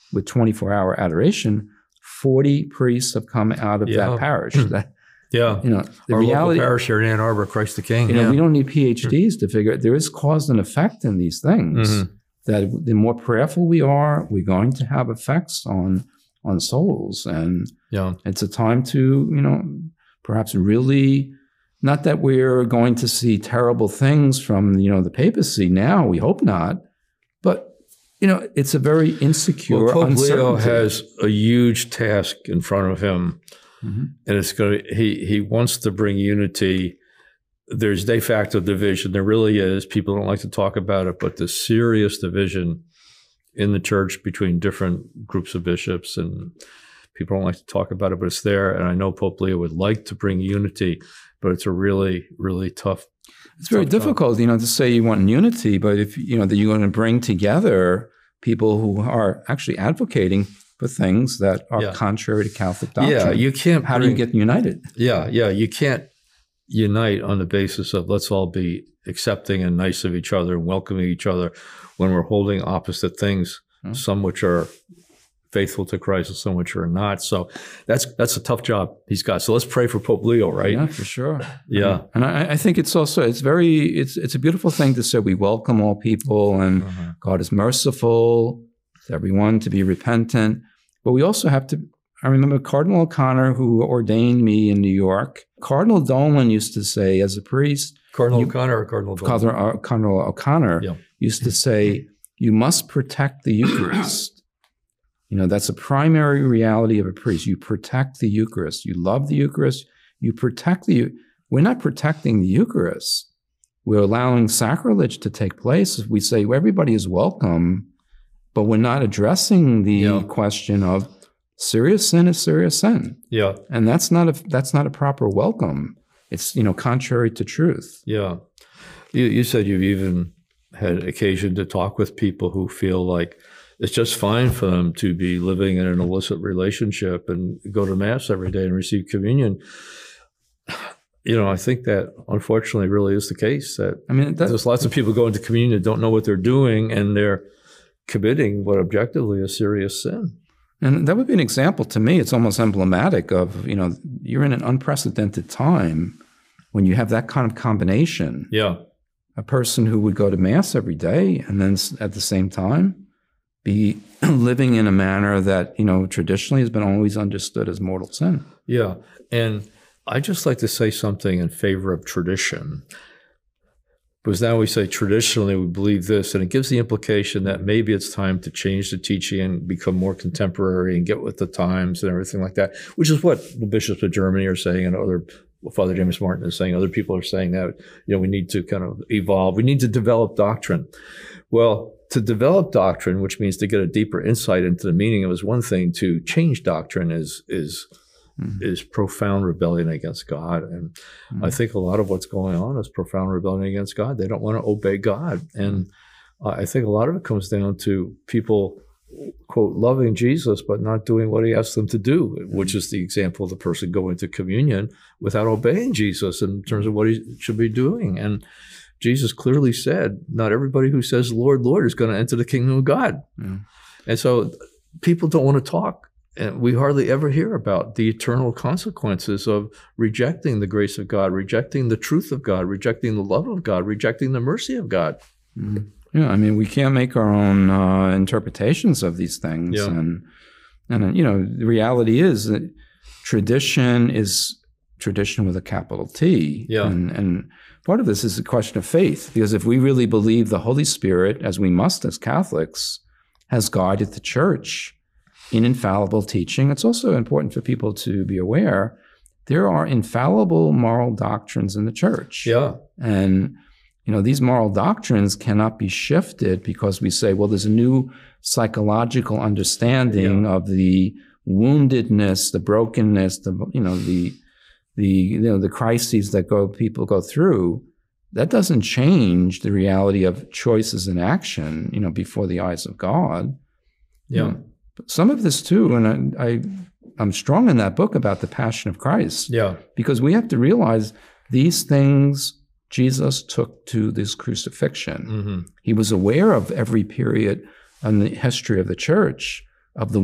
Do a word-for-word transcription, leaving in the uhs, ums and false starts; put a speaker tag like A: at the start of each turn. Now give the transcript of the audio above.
A: with twenty-four hour adoration, forty priests have come out of
B: Yeah.
A: that parish. That,
B: Yeah.
A: you know, the
B: Our
A: reality,
B: local parish here in Ann Arbor, Christ the King.
A: you know,
B: yeah.
A: we don't need PhDs to figure it. There is cause and effect in these things.
B: Mhm.
A: That the more prayerful we are, we're going to have effects on on souls, and
B: Yeah.
A: it's a time to, you know, perhaps really, not that we're going to see terrible things from, you know, the papacy now. We hope not, but you know, it's a very insecure.
B: Well, Pope Leo
A: uncertainty.
B: has a huge task in front of him,
A: Mhm.
B: and it's going to. He he wants to bring unity. There's de facto division. There really is. People don't like to talk about it, but the serious division in the church between different groups of bishops, and people don't like to talk about it, but it's there. And I know Pope Leo would like to bring unity, but it's a really, really tough.
A: It's very
B: tough time.
A: difficult, you know, to say you want unity, but if you know that you're going to bring together people who are actually advocating for things that are
B: Yeah.
A: contrary to Catholic doctrine.
B: Yeah, you can't.
A: How do
B: bring,
A: you get united?
B: Yeah, yeah, you can't unite on the basis of let's all be accepting and nice of each other and welcoming each other when we're holding opposite things,
A: Hmm.
B: some which are faithful to Christ and some which are not. So that's that's a tough job he's got. So let's pray for Pope Leo, right?
A: Yeah, for sure.
B: Yeah.
A: And I, I think it's also, it's very, it's it's a beautiful thing to say we welcome all people and
B: Uh-huh.
A: God is merciful to everyone to be repentant. But we also have to, I remember Cardinal O'Connor, who ordained me in New York. Cardinal Dolan used to say, as a priest,
B: Cardinal
A: You-
B: O'Connor or Cardinal Dolan?
A: Cardinal, uh, Cardinal O'Connor
B: Yeah.
A: used to say, you must protect the Eucharist. You know, that's a primary reality of a priest. You protect the Eucharist. You love the Eucharist. You protect the Eu- We're not protecting the Eucharist. We're allowing sacrilege to take place. We say everybody is welcome, but we're not addressing the
B: Yeah.
A: question of serious sin is serious sin.
B: Yeah,
A: And that's not a that's not a proper welcome. It's, you know, contrary to truth.
B: yeah. You, you said you've even had occasion to talk with people who feel like it's just fine for them to be living in an illicit relationship and go to Mass every day and receive communion. You know, I think that unfortunately really is the case, that
A: I mean, that,
B: there's lots of people going to communion that don't know what they're doing, and they're committing what objectively is serious sin.
A: and that would be an example to me. It's almost emblematic of, you know, you're in an unprecedented time when you have that kind of combination.
B: Yeah,
A: A person who would go to Mass every day and then s- at the same time be living in a manner that, you know, traditionally has been always understood as mortal sin.
B: yeah. And I just like to say something in favor of tradition. Because now we say traditionally we believe this, and it gives the implication that maybe it's time to change the teaching and become more contemporary and get with the times and everything like that, which is what the bishops of Germany are saying, and other Father James Martin is saying, other people are saying that, you know, we need to kind of evolve. We need to develop doctrine. Well, to develop doctrine, which means to get a deeper insight into the meaning of, is one thing. To change doctrine is is
A: Mhm.
B: is profound rebellion against God. And
A: Mhm.
B: I think a lot of what's going on is profound rebellion against God. They don't want to obey God. And uh, I think a lot of it comes down to people, quote, loving Jesus, but not doing what he asks them to do, which is the example of the person going to communion without obeying Jesus in terms of what he should be doing. And Jesus clearly said, not everybody who says, Lord, Lord, is going to enter the kingdom of God.
A: Yeah.
B: And so people don't want to talk. And we hardly ever hear about the eternal consequences of rejecting the grace of God, rejecting the truth of God, rejecting the love of God, rejecting the mercy of God.
A: Mhm. Yeah, I mean, we can't make our own uh, interpretations of these things.
B: Yeah.
A: And, and, uh, you know, the reality is that tradition is tradition with a capital T.
B: Yeah.
A: And, and part of this is a question of faith, because if we really believe the Holy Spirit, as we must as Catholics, has guided the church in infallible teaching, it's also important for people to be aware there are infallible moral doctrines in the church.
B: Yeah.
A: And, you know, these moral doctrines cannot be shifted because we say, well, there's a new psychological understanding
B: Yeah.
A: of the woundedness, the brokenness, the, you know, the, the, you know, the crises that go, people go through. That doesn't change the reality of choices and action, you know, before the eyes of God.
B: Yeah.
A: You know, but some of this too, and I, I, I'm strong in that book about the Passion of Christ,
B: Yeah.
A: because we have to realize these things Jesus took to this crucifixion.
B: Mm-hmm.
A: He was aware of every period in the history of the church of the